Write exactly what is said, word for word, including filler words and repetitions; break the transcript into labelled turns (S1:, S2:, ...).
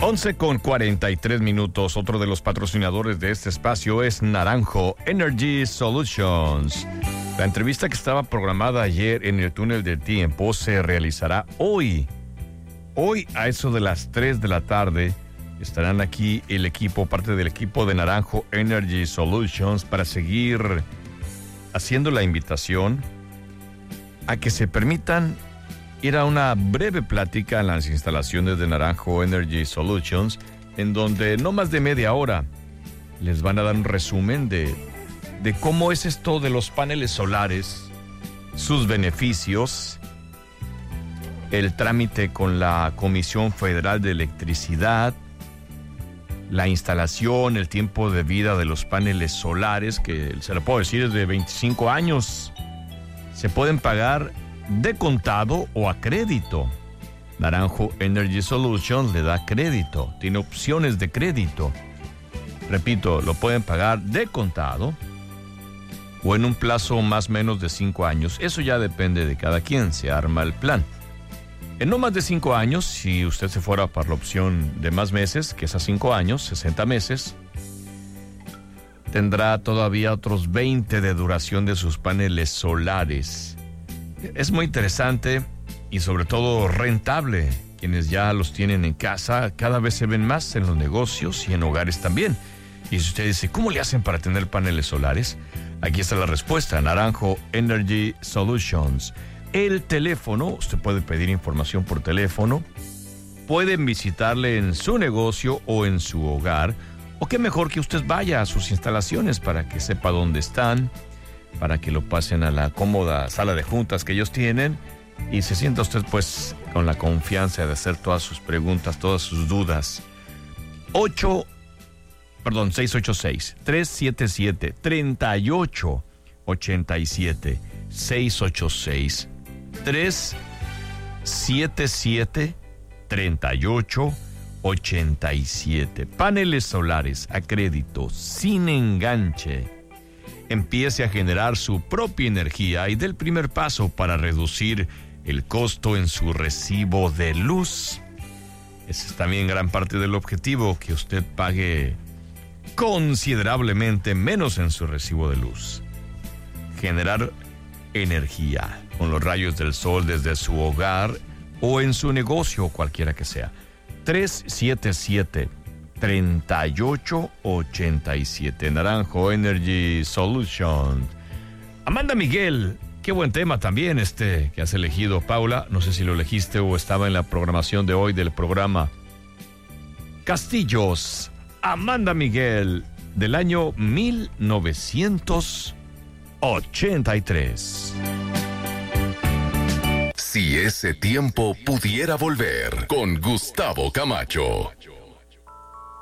S1: once con cuarenta y tres minutos. Otro de los patrocinadores de este espacio es Naranjo Energy Solutions. La entrevista que estaba programada ayer en el túnel del tiempo se realizará hoy. Hoy a eso de las tres de la tarde estarán aquí el equipo, parte del equipo de Naranjo Energy Solutions, para seguir haciendo la invitación a que se permitan ir a una breve plática en las instalaciones de Naranjo Energy Solutions, en donde no más de media hora les van a dar un resumen de, de cómo es esto de los paneles solares, sus beneficios, el trámite con la Comisión Federal de Electricidad, la instalación, el tiempo de vida de los paneles solares, que se lo puedo decir es de veinticinco años. Se pueden pagar de contado o a crédito. Naranjo Energy Solutions le da crédito, tiene opciones de crédito. Repito, lo pueden pagar de contado o en un plazo más o menos de cinco años. Eso ya depende de cada quien, se arma el plan. En no más de cinco años, si usted se fuera para la opción de más meses, que es a cinco años, sesenta meses, tendrá todavía otros veinte de duración de sus paneles solares. Es muy interesante y sobre todo rentable. Quienes ya los tienen en casa cada vez se ven más en los negocios y en hogares también. Y si usted dice, ¿cómo le hacen para tener paneles solares? Aquí está la respuesta, Naranjo Energy Solutions. El teléfono, usted puede pedir información por teléfono, pueden visitarle en su negocio o en su hogar, o qué mejor que usted vaya a sus instalaciones para que sepa dónde están, para que lo pasen a la cómoda sala de juntas que ellos tienen y se sienta usted pues con la confianza de hacer todas sus preguntas, todas sus dudas. ocho, perdón, seis ocho seis, tres siete siete, tres ocho ocho siete, seis ocho seis, tres siete siete, tres ocho ocho siete. Paneles solares a crédito, sin enganche. Empiece a generar su propia energía y dé el primer paso para reducir el costo en su recibo de luz. Ese es también gran parte del objetivo, que usted pague considerablemente menos en su recibo de luz. Generar energía con los rayos del sol desde su hogar o en su negocio, cualquiera que sea. tres siete siete, tres ocho ocho siete. Naranjo Energy Solutions. Amanda Miguel, qué buen tema también este que has elegido, Paula. No sé si lo elegiste o estaba en la programación de hoy del programa Castillos. Amanda Miguel, del año mil novecientos ochenta y tres.
S2: Si ese tiempo pudiera volver, con Gustavo Camacho.